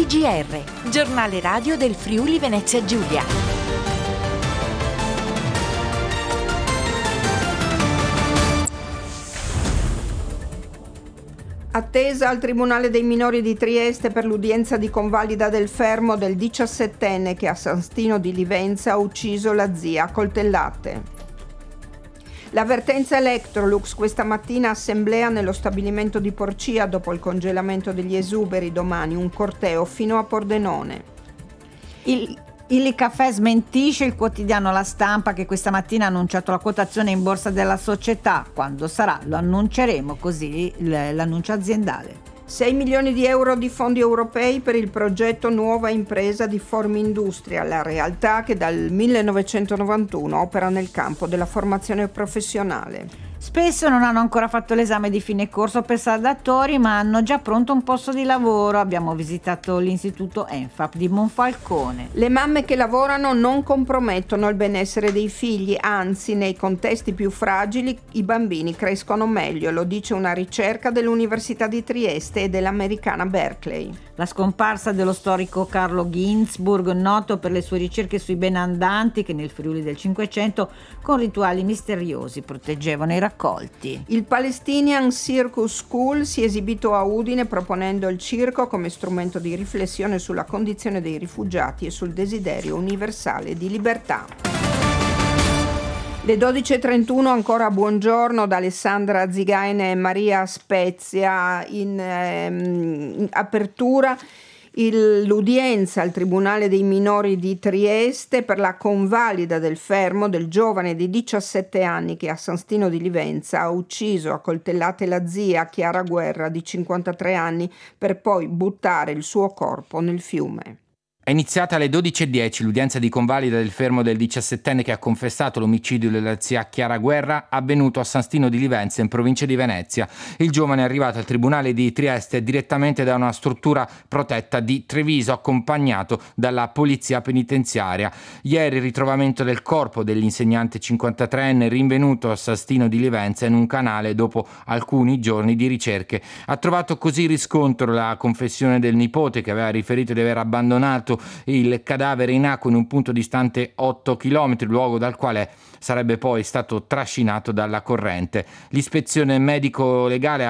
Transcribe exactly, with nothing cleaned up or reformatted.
G R, giornale radio del Friuli Venezia Giulia. Attesa al Tribunale dei minori di Trieste per l'udienza di convalida del fermo del diciassettenne che a San Stino di Livenza ha ucciso la zia a coltellate. L'avvertenza Electrolux questa mattina assemblea nello stabilimento di Porcia dopo il congelamento degli esuberi, domani un corteo fino a Pordenone. Il Il Caffè smentisce il quotidiano La Stampa che questa mattina ha annunciato la quotazione in borsa della società. Quando sarà lo annunceremo, così l'annuncio aziendale. sei milioni di euro di fondi europei per il progetto Nuova Impresa di Formindustria, la realtà che dal millenovecentonovantuno opera nel campo della formazione professionale. Spesso non hanno ancora fatto l'esame di fine corso per saldatori, ma hanno già pronto un posto di lavoro. Abbiamo visitato l'istituto Enfap di Monfalcone. Le mamme che lavorano non compromettono il benessere dei figli, anzi nei contesti più fragili i bambini crescono meglio, lo dice una ricerca dell'Università di Trieste e dell'americana Berkeley. La scomparsa dello storico Carlo Ginzburg, noto per le sue ricerche sui benandanti che nel Friuli del Cinquecento con rituali misteriosi proteggevano i raccolti. Il Palestinian Circus School si è esibito a Udine proponendo il circo come strumento di riflessione sulla condizione dei rifugiati e sul desiderio universale di libertà. Le dodici e trentuno ancora buongiorno da Alessandra Zigaine e Maria Spezia. In, ehm, in apertura il, l'udienza al Tribunale dei minori di Trieste per la convalida del fermo del giovane di diciassette anni che a San Stino di Livenza ha ucciso a coltellate la zia Chiara Guerra di cinquantatré anni per poi buttare il suo corpo nel fiume. È iniziata alle dodici e dieci l'udienza di convalida del fermo del diciassettenne che ha confessato l'omicidio della zia Chiara Guerra avvenuto a San Stino di Livenza in provincia di Venezia. Il giovane è arrivato al Tribunale di Trieste direttamente da una struttura protetta di Treviso accompagnato dalla polizia penitenziaria. Ieri il ritrovamento del corpo dell'insegnante cinquantatreenne rinvenuto a San Stino di Livenza in un canale dopo alcuni giorni di ricerche. Ha trovato così riscontro la confessione del nipote che aveva riferito di aver abbandonato il cadavere in acqua in un punto distante otto chilometri, luogo dal quale sarebbe poi stato trascinato dalla corrente. L'ispezione medico-legale ha